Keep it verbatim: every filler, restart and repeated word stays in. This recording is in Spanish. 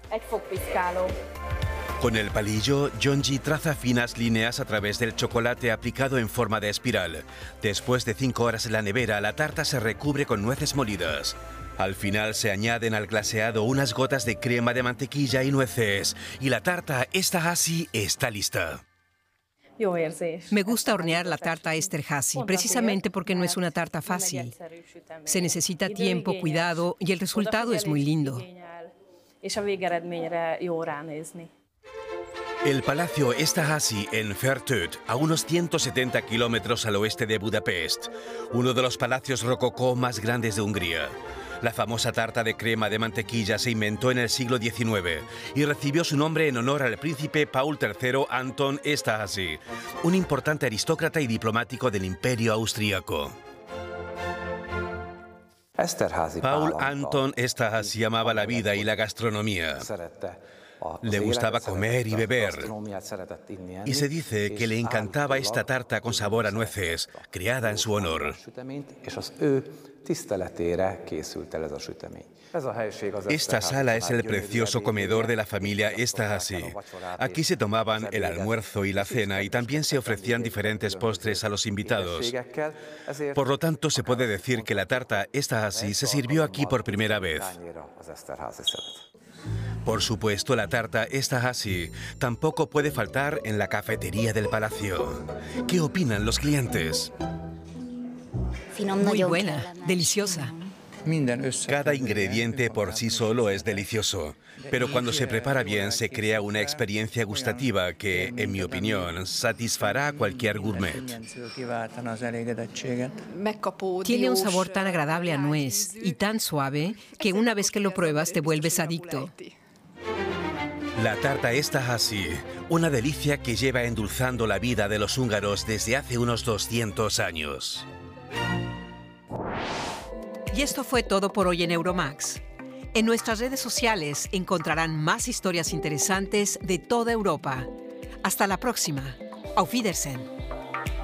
Egy fogpiszkáló. Con el palillo, Yonji traza finas líneas a través del chocolate aplicado en forma de espiral. Después de cinco horas en la nevera, la tarta se recubre con nueces molidas. Al final se añaden al glaseado unas gotas de crema de mantequilla y nueces. Y la tarta Esterházy está lista. Me gusta hornear la tarta Esterházy, precisamente porque no es una tarta fácil. Se necesita tiempo, cuidado y el resultado es muy lindo. El Palacio Esterházy en Fertőt, a unos ciento setenta kilómetros al oeste de Budapest, uno de los palacios rococó más grandes de Hungría. La famosa tarta de crema de mantequilla se inventó en el siglo diecinueve y recibió su nombre en honor al príncipe Paul tercero Anton Esterházy, un importante aristócrata y diplomático del Imperio Austríaco. Paul Anton Esterházy amaba la vida y la gastronomía. Le gustaba comer y beber, y se dice que le encantaba esta tarta con sabor a nueces, creada en su honor. Esta sala es el precioso comedor de la familia Esterházy. Aquí se tomaban el almuerzo y la cena y también se ofrecían diferentes postres a los invitados. Por lo tanto, se puede decir que la tarta Esterházy se sirvió aquí por primera vez. Por supuesto, la tarta Esterházy tampoco puede faltar en la cafetería del palacio. ¿Qué opinan los clientes? Muy buena, deliciosa. Cada ingrediente por sí solo es delicioso, pero cuando se prepara bien se crea una experiencia gustativa que, en mi opinión, satisfará a cualquier gourmet. Tiene un sabor tan agradable a nuez y tan suave que una vez que lo pruebas te vuelves adicto. La tarta Esterházy, una delicia que lleva endulzando la vida de los húngaros desde hace unos doscientos años. Y esto fue todo por hoy en Euromax. En nuestras redes sociales encontrarán más historias interesantes de toda Europa. Hasta la próxima. Auf Wiedersehen.